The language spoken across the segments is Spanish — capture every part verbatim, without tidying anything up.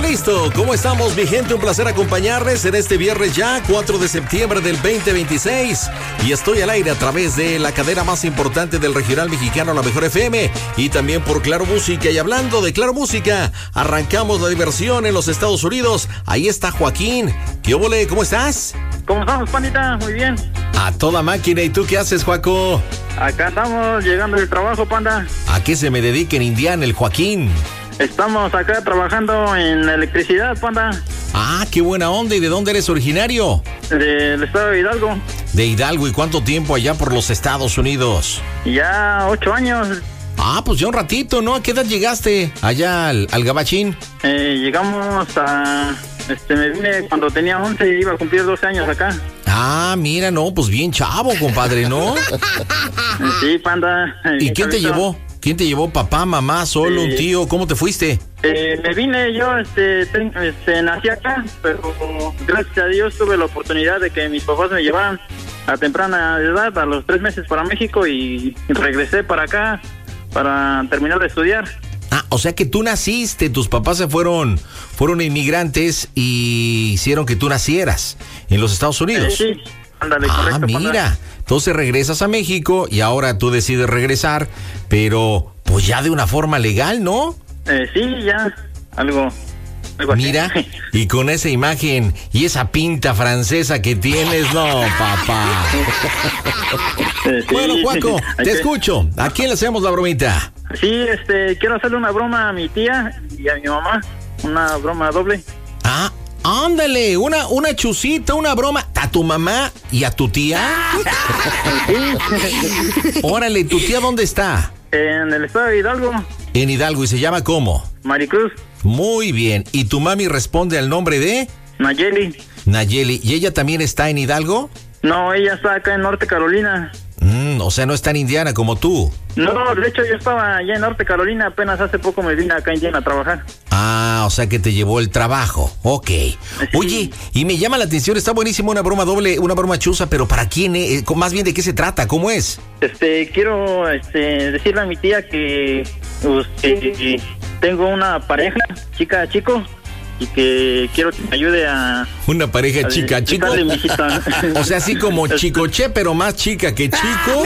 Listo, ¿cómo estamos, mi gente? Un placer acompañarles en este viernes ya, cuatro de septiembre del veinte veintiséis. Y estoy al aire a través de la cadena más importante del regional mexicano, La Mejor F M, y también por Claro Música. Y hablando de Claro Música, arrancamos la diversión en los Estados Unidos. Ahí está Joaquín. ¿Qué óvole? ¿Cómo estás? ¿Cómo estamos, pandita? Muy bien. A toda máquina. ¿Y tú qué haces, Joaco? Acá estamos llegando del trabajo, panda. ¿A qué se me dedica en Indiana el Joaquín? Estamos acá trabajando en electricidad, panda. Ah, qué buena onda. ¿Y de dónde eres originario? Del estado de Hidalgo. De Hidalgo. ¿Y cuánto tiempo allá por los Estados Unidos? Ya ocho años. Ah, pues ya un ratito, ¿no? ¿A qué edad llegaste allá al, al Gabachín? Eh, llegamos a... Este, me vine cuando tenía once y iba a cumplir doce años acá. Ah, mira, no, pues bien chavo, compadre, ¿no? Sí, panda. ¿Y quién te llevó? ¿Quién te llevó? ¿Papá, mamá, solo, eh, un tío? ¿Cómo te fuiste? Eh, me vine yo, este, ten, este, nací acá, pero gracias a Dios tuve la oportunidad de que mis papás me llevaran a temprana edad, a los tres meses para México, y regresé para acá para terminar de estudiar. Ah, o sea que tú naciste, tus papás se fueron, fueron inmigrantes y hicieron que tú nacieras en los Estados Unidos. Eh, sí, ándale, ah, correcto, mira, panda. Entonces regresas a México y ahora tú decides regresar, pero pues ya de una forma legal, ¿no? Eh, sí, ya, algo... algo Mira, así. Y con esa imagen y esa pinta francesa que tienes, no, papá. Eh, sí, bueno, Juaco, te que... escucho. ¿A quién le hacemos la bromita? Sí, este, quiero hacerle una broma a mi tía y a mi mamá, una broma doble. Ah, ándale, una, una chusita, una broma a tu mamá y a tu tía. Órale, ¿tu tía dónde está? En el estado de Hidalgo. En Hidalgo, ¿y se llama cómo? Maricruz. Muy bien, ¿y tu mami responde al nombre de? Nayeli. Nayeli, ¿y ella también está en Hidalgo? No, ella está acá en Norte Carolina. Mm, o sea, no está en Indiana como tú. No, de hecho yo estaba allá en Norte Carolina, apenas hace poco me vine acá a Indiana a trabajar. Ah, o sea que te llevó el trabajo, ok. Sí. Oye, y me llama la atención, está buenísima una broma doble, una broma chusa, pero ¿para quién? Eh? Más bien, ¿de qué se trata? ¿Cómo es? Este, quiero este, decirle a mi tía que pues, eh, tengo una pareja, chica, chico, y que quiero que me ayude a... Una pareja a chica, chico. O sea, así como Chicoche, pero más chica que chico.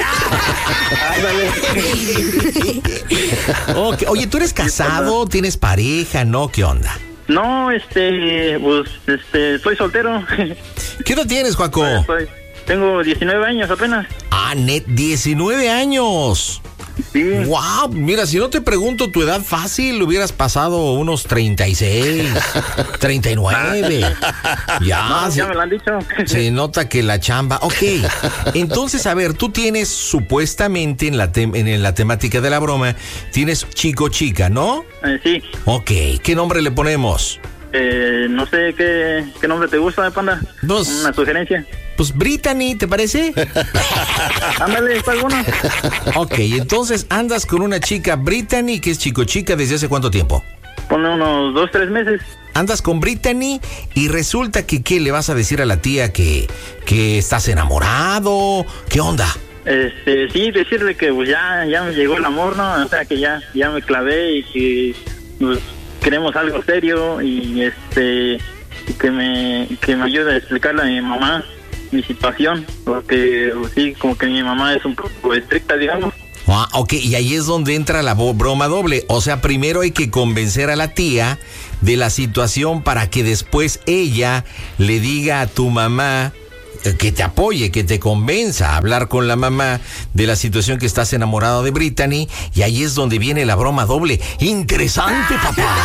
Okay. Oye, ¿tú eres casado? ¿Tienes pareja? ¿No? ¿Qué onda? No, este, pues, este, soy soltero. ¿Qué edad tienes, Joaco? Soy, tengo diecinueve años apenas. Ah, net, diecinueve años. Sí. Wow, mira, si no te pregunto tu edad fácil, hubieras pasado unos treinta y seis, treinta y nueve. Ya, no, se, ya me lo han dicho. Se nota que la chamba. Ok, entonces, a ver, tú tienes supuestamente en la, te, en la temática de la broma, tienes chico chica, ¿no? Eh, sí. Ok, ¿qué nombre le ponemos? Eh, no sé qué, qué nombre te gusta, panda. Dos. Una sugerencia. Pues Brittany, ¿te parece? Ándale, está bueno. Ok, entonces andas con una chica Brittany, que es chico chica, ¿desde hace cuánto tiempo? Ponle unos dos, tres meses. Andas con Brittany y resulta que, ¿qué le vas a decir a la tía? ¿Que, que estás enamorado? ¿Qué onda? Este, sí, decirle que pues, ya, ya me llegó el amor, ¿no? O sea, que ya, ya me clavé y que pues, queremos algo serio y este, y que me, que me ayude a explicarle a mi mamá mi situación, porque pues, sí, como que mi mamá es un poco estricta, digamos. Ah, ok, y ahí es donde entra la broma doble. O sea, primero hay que convencer a la tía de la situación para que después ella le diga a tu mamá que te apoye, que te convenza a hablar con la mamá de la situación que estás enamorado de Brittany, y ahí es donde viene la broma doble. ¡Interesante, papá!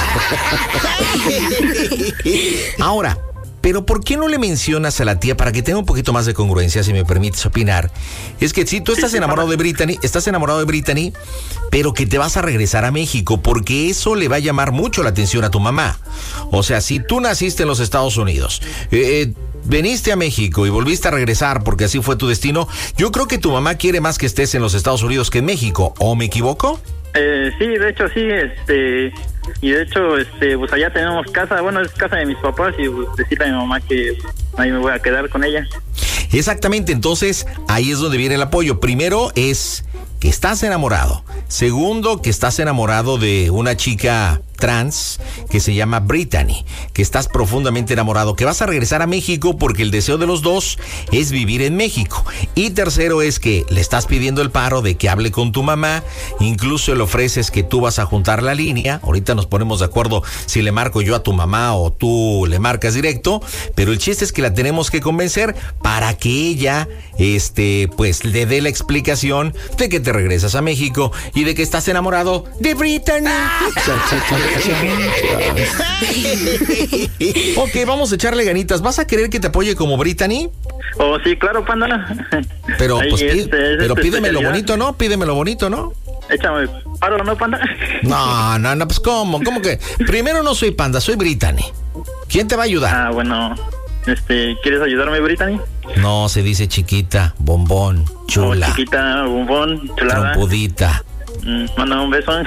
Ahora, pero ¿por qué no le mencionas a la tía para que tenga un poquito más de congruencia, si me permites opinar? Es que si tú estás enamorado de Brittany, estás enamorado de Brittany, pero que te vas a regresar a México, porque eso le va a llamar mucho la atención a tu mamá. O sea, si tú naciste en los Estados Unidos, eh, veniste a México y volviste a regresar porque así fue tu destino, yo creo que tu mamá quiere más que estés en los Estados Unidos que en México, ¿o me equivoco? Eh, sí, de hecho sí, este, y de hecho, este, pues allá tenemos casa, bueno, es casa de mis papás y pues, decirle a mi mamá que ahí me voy a quedar con ella. Exactamente, entonces ahí es donde viene el apoyo. Primero es que estás enamorado. Segundo, que estás enamorado de una chica trans que se llama Brittany, que estás profundamente enamorado, que vas a regresar a México porque el deseo de los dos es vivir en México. Y tercero es que le estás pidiendo el paro de que hable con tu mamá, incluso le ofreces que tú vas a juntar la línea. Ahorita nos ponemos de acuerdo si le marco yo a tu mamá o tú le marcas directo, pero el chiste es que la tenemos que convencer para que ella, este, pues le dé la explicación de que te regresas a México y de que estás enamorado de Brittany. Ok, vamos a echarle ganitas. ¿Vas a querer que te apoye como Brittany? Oh, sí, claro, panda. Pero, Ahí, pues, este, pí- es pero este pídeme lo especialidad. bonito, ¿no? Pídeme lo bonito, ¿no? Échame paro, ¿no, panda? No, no, no, pues ¿cómo? ¿Cómo que? Primero no soy panda, soy Brittany. ¿Quién te va a ayudar? Ah, bueno, este, ¿quieres ayudarme, Brittany? No, se dice chiquita, bombón, chula, Oh, chiquita, bombón, chulada. trompudita. Mm, manda un beso.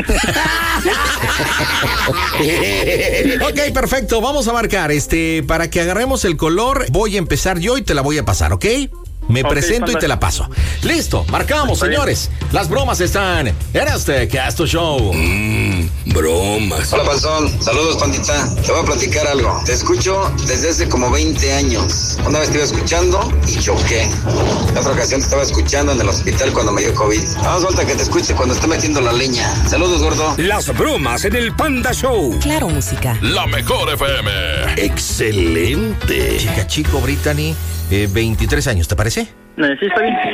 Ok, perfecto, vamos a marcar. Este, para que agarremos el color, voy a empezar yo y te la voy a pasar, ¿ok? Me Ok, presento y pasa. te la paso. Listo, marcamos, Está bien. señores. Las bromas están en este Casto Show. Mmm, bromas. Hola, Panzón. Saludos, pandita. Te voy a platicar algo. Te escucho desde hace como veinte años. Una vez te iba escuchando y choqué. La otra ocasión te estaba escuchando en el hospital cuando me dio COVID. Vamos, falta que te escuche cuando esté metiendo la leña. Saludos, gordo. Las bromas en el Panda Show. Claro, música. La mejor F M. Excelente. Chica chico, Brittany, eh, veintitrés años, ¿te parece? Eh, sí, está bien.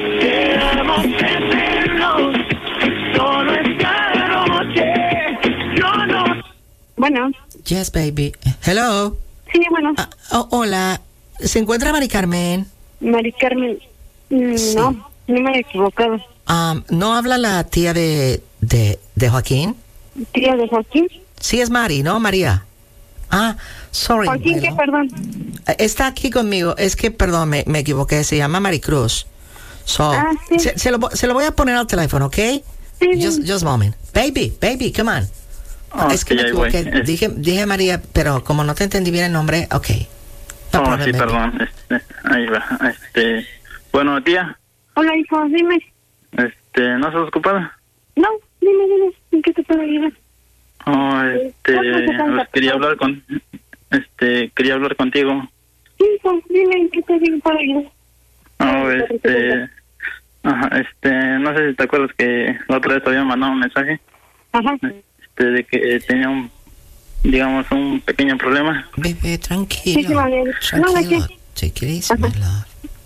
Bueno, Yes, baby. Hello. sí, bueno, Ah, oh, hola. ¿Se encuentra Mari Carmen? Mari Carmen, mm, Sí. no, no me he equivocado. Um, ¿No habla la tía de, de, de Joaquín? Tía de Joaquín. Sí, es Mari, ¿no, María? Ah, sorry. Joaquín, ¿qué, Milo. perdón? Eh, Está aquí conmigo. Es que, perdón, me, me equivoqué. Se llama Maricruz. So, Ah, sí. se, se lo, vo- se lo voy a poner al teléfono, ¿ok? Sí, Just, just a moment. Baby, baby, come on. Oh, es que sí, me ahí voy. equivoqué. Eh, Dije, dije María, pero como no te entendí bien el nombre, ok. No oh, problem, sí, baby. perdón. Este, ahí va. Este, bueno, tía, Hola, hijo, dime. este, ¿no estás ocupada? No, dime, dime, ¿en qué te puedo ayudar? Oh, este, ¿Cómo te falta? pues quería hablar con, este, quería hablar contigo. Sí, hijo, dime, ¿en qué te puedo ayudar? Oh, este, ajá, este, no sé si te acuerdas que la otra vez te había mandado un mensaje, Ajá, este, de que tenía un, digamos, un pequeño problema. Bebé, sí, sí, tranquilo. vale. No, ¿de Tranquilo. qué? Take it easy, Ajá. my love.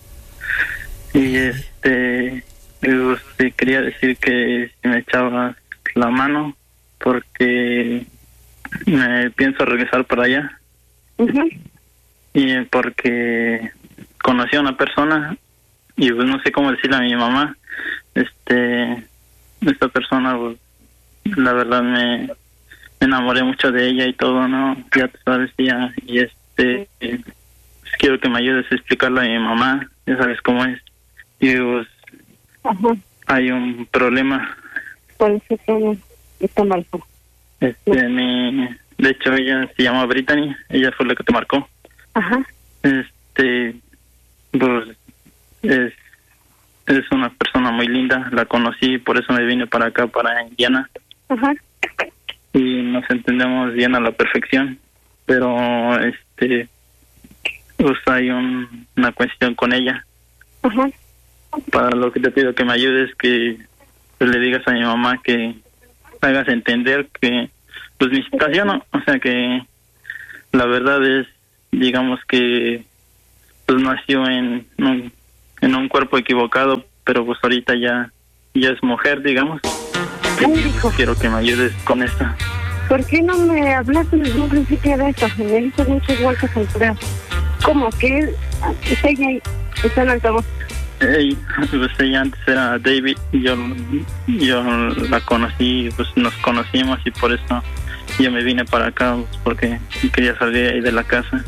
Y este, yo sí quería decir que si me echabas la mano, porque me pienso regresar para allá, Ujú. y porque conocí a una persona, y pues no sé cómo decirle a mi mamá, este, esta persona, pues, la verdad me, me enamoré mucho de ella y todo, ¿no? Ya te sabes, ya, y este, eh, pues, quiero que me ayudes a explicarle a mi mamá, ya sabes cómo es. Y pues Ajá, hay un problema. por eso todo está mal. Este, mi, de hecho ella se llama Brittany, ella fue la que te marcó. Ajá, Este, pues es, es una persona muy linda, la conocí, por eso me vine para acá, para Indiana, ajá, y nos entendemos bien a la perfección, pero este, pues hay un, una cuestión con ella. ajá. Para lo que te pido que me ayudes, que pues, le digas a mi mamá que hagas entender que pues mi situación, ¿no? O sea que la verdad es, digamos que pues nació en un, en un cuerpo equivocado, pero pues ahorita ya ya es mujer, digamos. Ay, hijo, Quiero que me ayudes con esto. ¿por qué no me hablaste desde un principio de esto? Me diste muchas vueltas al correo. ¿Cómo que él, está ella, está en altavoz? Ey, pues ella antes era David, y yo yo la conocí, pues nos conocimos, y por eso yo me vine para acá, pues, porque quería salir ahí de la casa.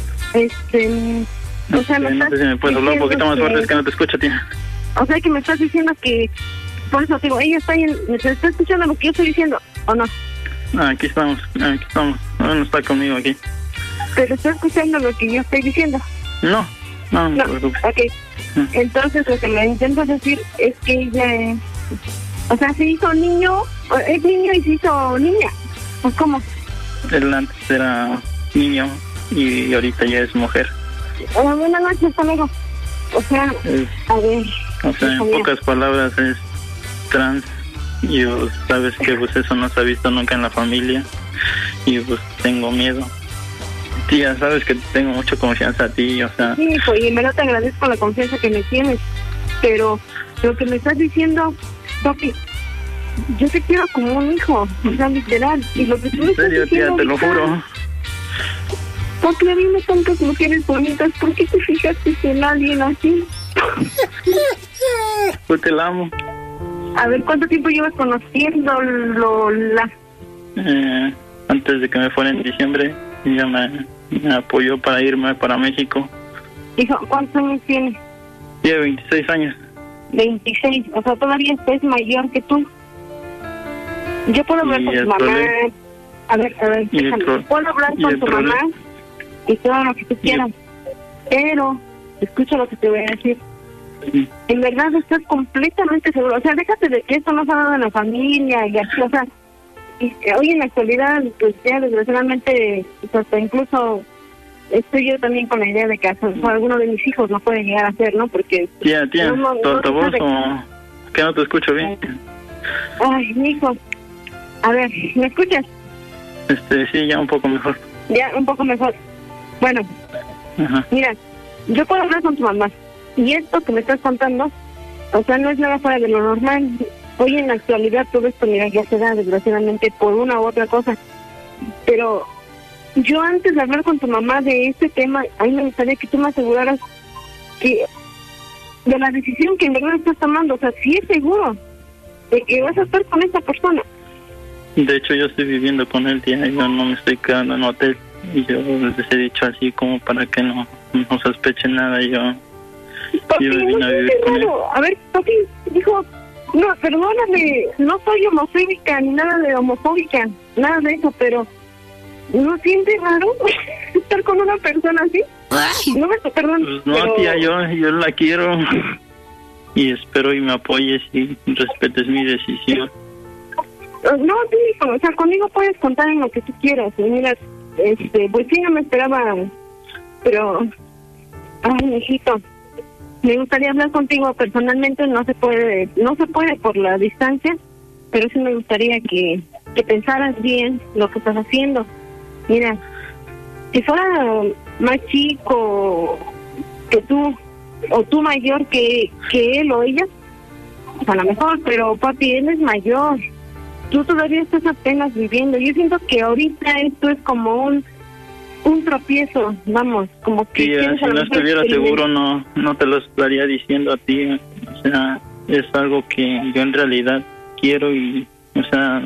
Este, No, o sea, sé, me no estás sé si me puedes hablar un poquito más diciendo fuerte, que- es que no te escucho, tía. O sea, que me estás diciendo que, por eso te digo, ella está en, ¿me está escuchando lo que yo estoy diciendo o no? Ah, aquí estamos, aquí estamos, no, no está conmigo aquí. Pero está escuchando lo que yo estoy diciendo. No, no, no No, te preocupes. ok. Mm. Entonces lo que me intentas decir es que ella, eh, o sea, se hizo niño, o- es niño y se hizo niña. Pues, ¿cómo? Él antes era niño y ahorita ya es mujer. Hola, buenas noches, hasta luego. O sea, Es, a ver. o sea, en pocas palabras es trans. Y pues, sabes que pues eso no se ha visto nunca en la familia. Y pues tengo miedo. Tía, sabes que tengo mucha confianza a ti, o sea... Sí, hijo, y en verdad te agradezco la confianza que me tienes. Pero lo que me estás diciendo, papi, yo te quiero como un hijo, o sea, literal. Y lo que tú me En estás serio, tía, diciendo te lo ahorita, juro. papi, a mí me tantas mujeres bonitas, ¿por qué te fijaste en alguien así? Pues te la amo. A ver, ¿cuánto tiempo llevas conociendo Lola? Eh, antes de que me fuera en diciembre, ella me, me apoyó para irme para México. Hijo, ¿cuántos años tienes? Tiene veintiséis años. veintiséis, o sea, todavía es mayor que tú. Yo puedo hablar Y con tu el mamá. problema- A ver, a ver, y el déjame. pro- Puedo hablar y con el tu problema- mamá y todo lo que tú Y el- quieras. Pero, escucha lo que te voy a decir. Sí. En verdad estás completamente seguro. O sea, déjate de que esto no se ha dado en la familia y así, o sea, y, eh, hoy en la actualidad, pues ya desgraciadamente, pues, hasta incluso estoy yo también con la idea de que hasta, o sea, alguno de mis hijos no puede llegar a ser, ¿no? Porque... Tía, tía, no, no, ¿tu no altavoz se sabe. o...? Que no te escucho bien. Ay, mi hijo. A ver, ¿me escuchas? Este, sí, ya un poco mejor. Ya, un poco mejor. Bueno, Ajá. mira, yo puedo hablar con tu mamá. Y esto que me estás contando, o sea, no es nada fuera de lo normal. Hoy en la actualidad todo esto, mira, ya se da desgraciadamente por una u otra cosa. Pero yo antes de hablar con tu mamá de este tema, a mí me gustaría que tú me aseguraras que de la decisión que en verdad estás tomando, o sea, si es seguro de que vas a estar con esta persona. De hecho, yo estoy viviendo con él, tía. Yo no me estoy quedando en hotel. Y yo les he dicho así como para que no, no sospechen nada. Yo... Papi, Yo me no vine a sientes vivir con él. raro. A ver, papi, dijo, no, perdóname, no soy homofóbica ni nada de homofóbica, nada de eso, pero ¿no sientes raro estar con una persona así? No me, perdón, Pues no, pero... tía, yo, yo la quiero. Y espero y me apoyes y respetes mi decisión. No, sí, hijo, o sea, conmigo puedes contar en lo que tú quieras. Y mira, este, pues sí, no me esperaba, pero... Ay, mijito, me gustaría hablar contigo personalmente, no se puede, no se puede por la distancia, pero sí me gustaría que, que pensaras bien lo que estás haciendo. Mira, si fuera más chico que tú, o tú mayor que, que él o ella, pues a lo mejor, pero papi, él es mayor. Tú todavía estás apenas viviendo. Yo siento que ahorita esto es como un un tropiezo, vamos, como que... Tía, quieres si a lo no mejor estuviera experimentar. seguro, no, no te lo estaría diciendo a ti. O sea, es algo que yo en realidad quiero y, o sea,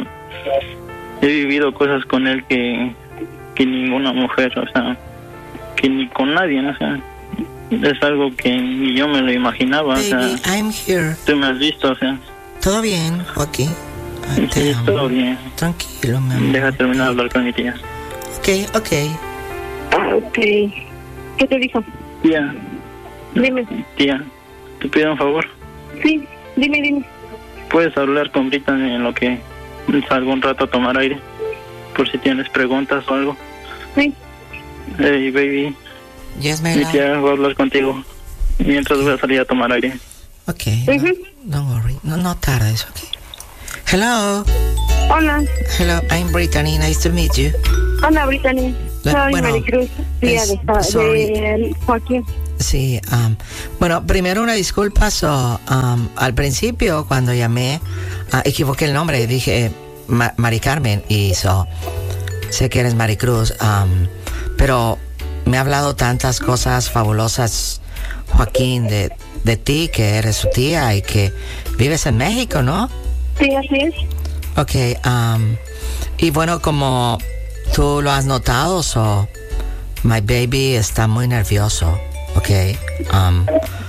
he vivido cosas con él que, que ninguna mujer, o sea, que ni con nadie, ¿no? O sea, es algo que ni yo me lo imaginaba, o sea, Baby, I'm here. tú me has visto, o sea, ¿Todo bien, Joaquín? Ay, te sí, amo. todo bien. Tranquilo, mi amor. Deja terminar de hablar con mi tía. Ok, ok. Ah, ok. ¿Qué te dijo? Tía, Dime. tía, te pido un favor. Sí, dime, dime. ¿Puedes hablar con Brittany en lo que salgo un rato a tomar aire? Por si tienes preguntas o algo. Sí. Hey, baby, Yes, my mi love. tía va a hablar contigo mientras voy a salir a tomar aire. Ok. Ujú. No, don't worry. No, no tardes, ok. Hello. Hola. Hello, I'm Brittany. Nice to meet you. Hola, Brittany. Soy Bueno, Maricruz, tía es- de, esta- sorry. de Joaquín. Sí, um, bueno, primero una disculpa. So, um, al principio, cuando llamé, ah, equivoqué el nombre. Dije Ma- Mari Carmen y so, sé que eres Maricruz. Um, pero me ha hablado tantas cosas fabulosas, Joaquín, de, de ti, que eres su tía y que vives en México, ¿no? Sí, así es. Ok, um, y bueno, como tú lo has notado, so, my baby está muy nervioso, ok. Um,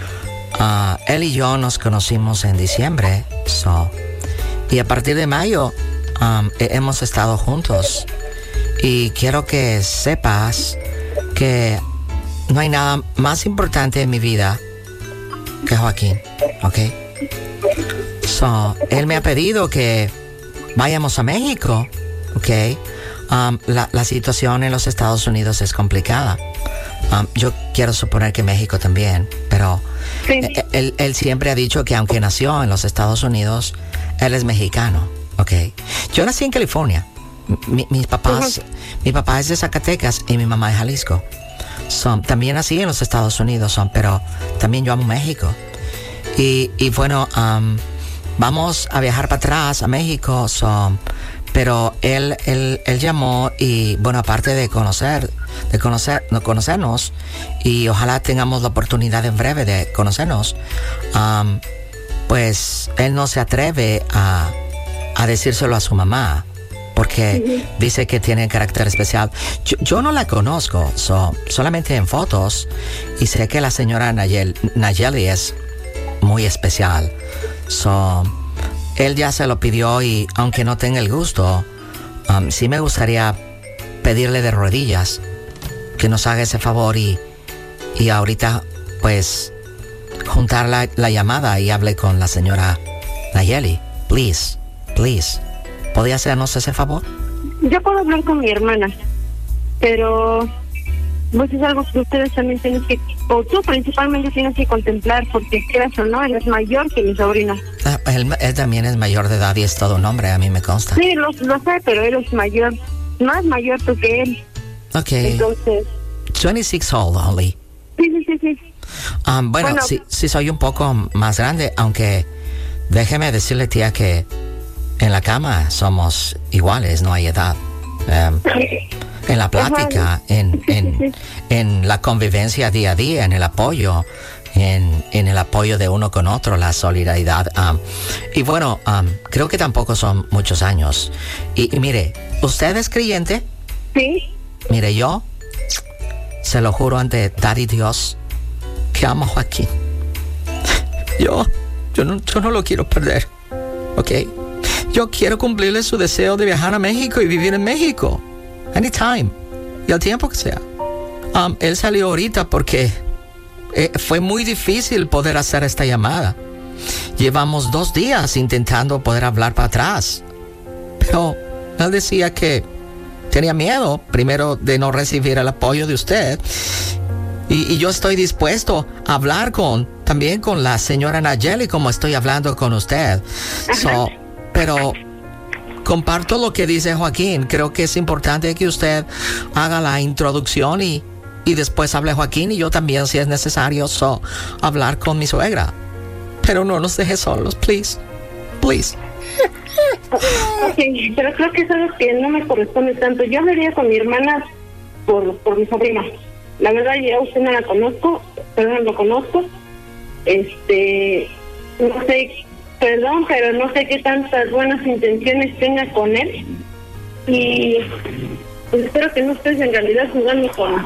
uh, él y yo nos conocimos en diciembre, so, y a partir de mayo um, he- hemos estado juntos. Y quiero que sepas que no hay nada más importante en mi vida que Joaquín, ok. So, él me ha pedido que vayamos a México ¿ok? Um, la, la situación en los Estados Unidos es complicada. Um, yo quiero suponer que México también, pero Sí. él, él siempre ha dicho que aunque nació en los Estados Unidos, él es mexicano, ¿ok? Yo nací en California. Mi, mis papás, Ujú. mi papá es de Zacatecas y mi mamá es de Jalisco. So, también nací en los Estados Unidos, so, pero también yo amo México. Y, y bueno, um, vamos a viajar para atrás a México, so, pero él, él, él llamó y bueno, aparte de conocer, de conocer, de conocernos, y ojalá tengamos la oportunidad en breve de conocernos, um, pues él no se atreve a, a decírselo a su mamá, porque uh-huh. dice que tiene carácter especial. Yo, yo no la conozco, so, solamente en fotos, y sé que la señora Nayel, Nayeli es muy especial. So, él ya se lo pidió y aunque no tenga el gusto, um, sí me gustaría pedirle de rodillas que nos haga ese favor y, y ahorita pues juntar la, la llamada y hable con la señora Nayeli. Please, please. ¿Podría hacernos ese favor? Yo puedo hablar con mi hermana, pero pues es algo que ustedes también tienen que, o tú principalmente tienes que contemplar, porque quieras o no, él es mayor que mi sobrino. Ah, él, él también es mayor de edad y es todo un hombre, a mí me consta. Sí, lo, lo sé, pero él es mayor, más mayor tú que él. Ok. Entonces... veintiséis old only. Sí, sí, sí, sí. Um, bueno, bueno sí, sí soy un poco más grande, aunque déjeme decirle, tía, que en la cama somos iguales, no hay edad. Um, en la plática, en, en, en la convivencia día a día, en el apoyo, en, en el apoyo de uno con otro, la solidaridad. Um, y bueno, um, creo que tampoco son muchos años. Y, y mire, ¿usted es creyente? Sí. Mire, yo se lo juro ante Daddy Dios que amo a Joaquín. Yo, yo no, yo no lo quiero perder, ¿ok? Yo quiero cumplirle su deseo de viajar a México y vivir en México. Anytime. Y al tiempo que sea. Um, él salió ahorita porque eh, fue muy difícil poder hacer esta llamada. Llevamos dos días intentando poder hablar para atrás. Pero él decía que tenía miedo, primero, de no recibir el apoyo de usted. Y, y yo estoy dispuesto a hablar con, también con la señora Nayeli, como estoy hablando con usted. So, pero comparto lo que dice Joaquín. Creo que es importante que usted haga la introducción y, y después hable Joaquín y yo también, si es necesario, so, hablar con mi suegra. Pero no nos deje solos, please. Please. Ok, pero creo que es algo que no me corresponde tanto. Yo hablaría con mi hermana por, por mi sobrina. La verdad, yo a usted no la conozco, perdón, no lo conozco. Este, no sé, perdón, pero no sé qué tantas buenas intenciones tenga con él. Y pues espero que no estés en realidad jugando con,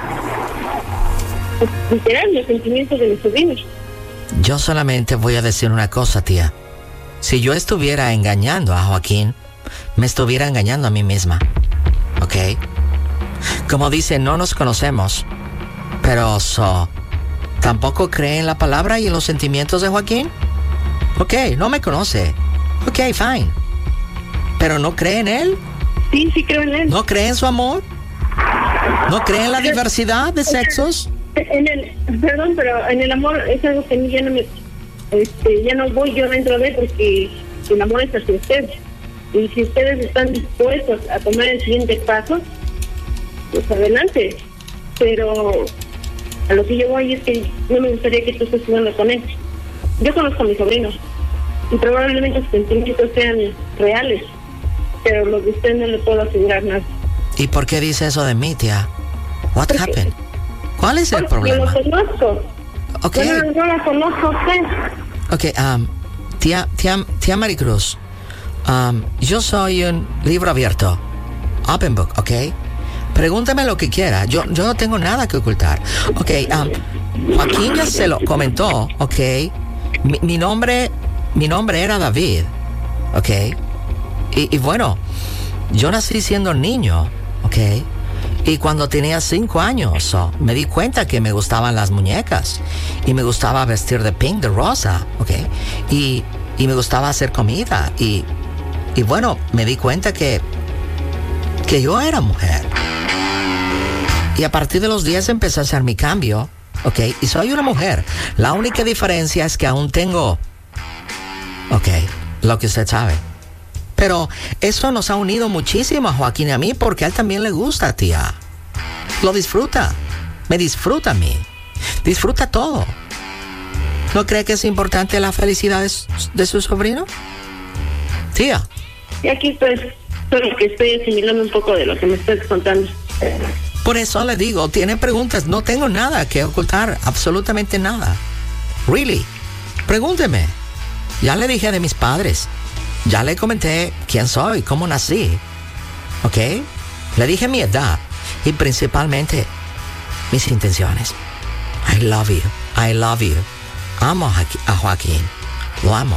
pues, literal, los sentimientos de mis sobrinos. Yo solamente voy a decir una cosa, tía. Si yo estuviera engañando a Joaquín, me estuviera engañando a mí misma, ¿ok? Como dice, no nos conocemos, pero so, ¿tampoco cree en la palabra y en los sentimientos de Joaquín? Ok, no me conoce. Ok, fine. ¿Pero no cree en él? Sí, sí creo en él. ¿No cree en su amor? ¿No cree en la diversidad de sexos? En el, perdón, pero en el amor es algo que a mí ya no me... Este, ya no voy yo dentro de él porque el amor es hacia ustedes. Y si ustedes están dispuestos a tomar el siguiente paso, pues adelante. Pero a lo que yo voy es que no me gustaría que tú estés jugando con él. Yo conozco a mis sobrinos y probablemente sus sentimientos sean reales, pero lo de usted no le puedo asegurar nada. ¿Y por qué dice eso de mí, tía? What Porque, happened? ¿Cuál es el porque problema? Yo lo conozco. Okay. Yo no, no la conozco a usted. Ok, um, tía, tía, tía Maricruz, um, yo soy un libro abierto, open book, ok. Pregúntame lo que quiera, yo, yo no tengo nada que ocultar. Ok, um, Joaquín ya se lo comentó, ok. Mi, mi nombre, mi nombre era David, ok. Y, y bueno, yo nací siendo niño, ok. Y cuando tenía cinco años, oh, me di cuenta que me gustaban las muñecas. Y me gustaba vestir de pink, de rosa, ¿ok? Y, y me gustaba hacer comida. Y, y bueno, me di cuenta que que yo era mujer. Y a partir de los diez empecé a hacer mi cambio, ¿ok? Y soy una mujer. La única diferencia es que aún tengo, ok, lo que usted sabe. Pero eso nos ha unido muchísimo a Joaquín y a mí porque a él también le gusta, tía. Lo disfruta. Me disfruta a mí. Disfruta todo. ¿No cree que es importante la felicidad de su, de su sobrino? Tía. Y aquí pues, solo que estoy asimilando un poco de lo que me estás contando. Por eso le digo, tiene preguntas. No tengo nada que ocultar. Absolutamente nada. Really. Pregúnteme. Ya le dije de mis padres. Ya le comenté quién soy, cómo nací. ¿Ok? Le dije mi edad. Y principalmente mis intenciones. I love you. I love you. Amo a Joaquín. Lo amo.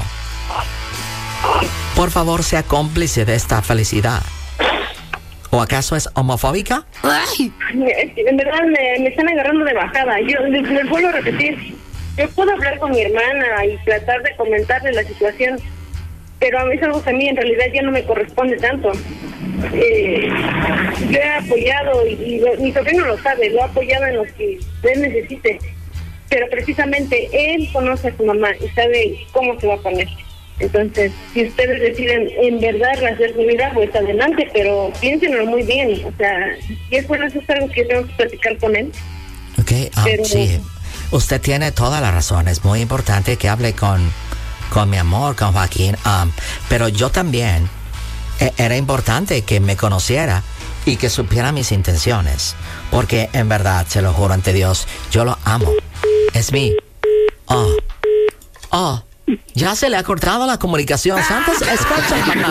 Por favor, sea cómplice de esta felicidad. ¿O acaso es homofóbica? Ay. En verdad me, me están agarrando de bajada. Yo les, les vuelvo a repetir. Yo puedo hablar con mi hermana y tratar de comentarle la situación, pero a mí es algo que a mí en realidad ya no me corresponde tanto. Eh, yo he apoyado, y, y lo, mi sobrino lo sabe, lo he apoyado en lo que él necesite, pero precisamente él conoce a su mamá y sabe cómo se va a poner. Entonces, si ustedes deciden en verdad hacer su vida, pues adelante, pero piénsenlo muy bien. O sea, y es bueno, eso es algo que yo tengo que platicar con él. Ok, um, pero, sí. Usted tiene toda la razón. Es muy importante que hable con, con mi amor, con Joaquín. Um, pero yo también, eh, era importante que me conociera y que supiera mis intenciones. Porque en verdad, se lo juro ante Dios, yo lo amo. Es mi... Oh. Oh. Ya se le ha cortado la comunicación. Santos, escucha, mamá.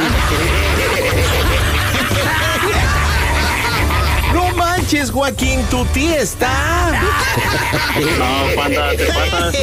No manches, Joaquín, tu tía está. No, panda, te pasas.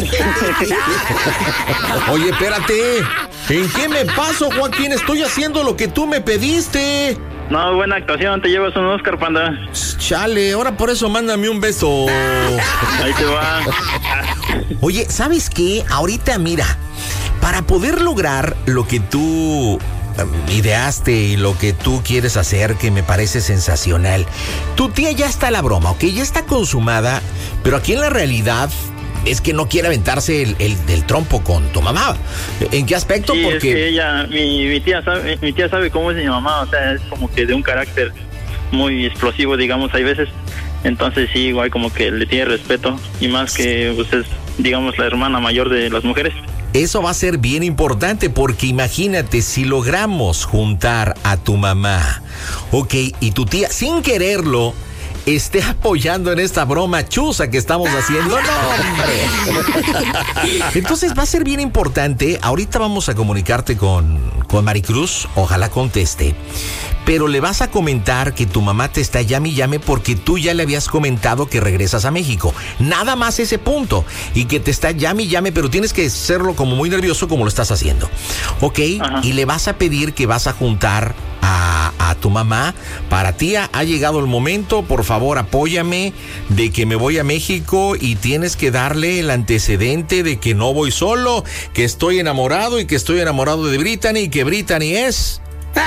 Oye, espérate. ¿En qué me paso, Joaquín? Estoy haciendo lo que tú me pediste. No, buena actuación, te llevas un Oscar, panda. Chale, ahora por eso mándame un beso. Ahí te va. Oye, ¿sabes qué? Ahorita, mira, para poder lograr lo que tú ideaste y lo que tú quieres hacer, que me parece sensacional, tu tía ya está a la broma, ¿ok? Ya está consumada, pero aquí en la realidad es que no quiere aventarse el, el del trompo con tu mamá. ¿En qué aspecto? Sí, porque es que ella, mi, mi tía sabe, mi tía sabe cómo es mi mamá, o sea, es como que de un carácter muy explosivo, digamos, hay veces. Entonces sí, igual como que le tiene respeto, y más que pues es, digamos, la hermana mayor de las mujeres. Eso va a ser bien importante, porque imagínate si logramos juntar a tu mamá, ok, y tu tía, sin quererlo, esté apoyando en esta broma chusa que estamos haciendo. ¡No, hombre! Entonces va a ser bien importante. Ahorita vamos a comunicarte con, con Maricruz, ojalá conteste. Pero le vas a comentar que tu mamá te está llame y llame porque tú ya le habías comentado que regresas a México. Nada más ese punto. Y que te está llame y llame, pero tienes que hacerlo como muy nervioso como lo estás haciendo. ¿Ok? Ajá. Y le vas a pedir que vas a juntar a, a tu mamá. Para tía, ha llegado el momento, por favor apóyame, de que me voy a México y tienes que darle el antecedente de que no voy solo, que estoy enamorado y que estoy enamorado de Brittany y que Brittany es...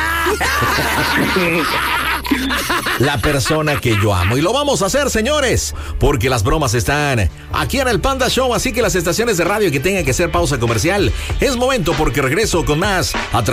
la persona que yo amo. Y lo vamos a hacer, señores, porque las bromas están aquí en el Panda Show. Así que las estaciones de radio que tengan que hacer pausa comercial, es momento porque regreso con más a través